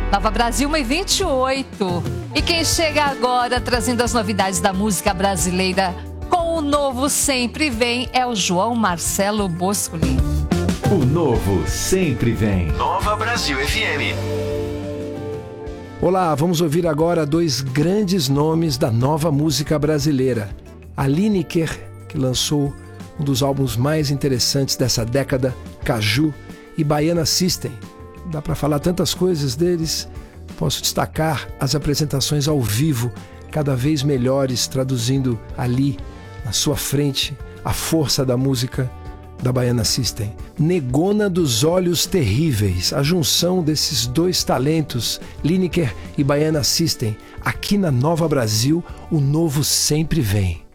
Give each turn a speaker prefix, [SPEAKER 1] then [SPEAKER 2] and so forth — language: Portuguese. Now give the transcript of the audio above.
[SPEAKER 1] Nova Brasil 1h28. E quem chega agora trazendo as novidades da música brasileira com o novo Sempre Vem é o João Marcelo Boscoli.
[SPEAKER 2] O novo Sempre Vem.
[SPEAKER 3] Nova Brasil FM.
[SPEAKER 4] Olá, vamos ouvir agora dois grandes nomes da nova música brasileira. A Lineker, que lançou um dos álbuns mais interessantes dessa década, Caju, e Baiana System. Dá para falar tantas coisas deles. Posso destacar as apresentações ao vivo, cada vez melhores, traduzindo ali, na sua frente, a força da música da Baiana System. Negona dos Olhos Terríveis, a junção desses dois talentos, Lineker e Baiana System, aqui na Nova Brasil, o novo Sempre Vem.